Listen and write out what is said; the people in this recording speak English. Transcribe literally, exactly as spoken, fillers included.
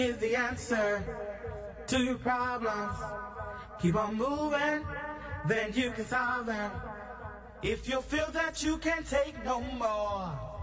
is the answer to your problems. Keep on moving, then you can solve them. If you feel that you can't take no more,